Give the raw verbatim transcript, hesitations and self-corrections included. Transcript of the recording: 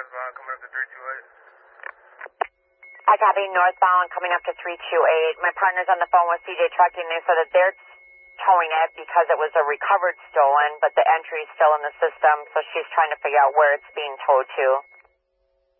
northbound coming up to three two eight. I copy northbound coming up to three two eight. My partner's on the phone with C J Trucking. They said that they're towing it because it was a recovered stolen, but the entry's still in the system, so she's trying to figure out where it's being towed to.